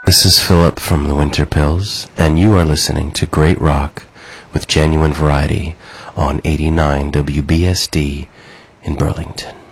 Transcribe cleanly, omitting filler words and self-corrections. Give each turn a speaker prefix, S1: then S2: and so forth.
S1: This is Philip from the Winter Pills, and you are listening to Great Rock with Genuine Variety on 89 WBSD in Burlington.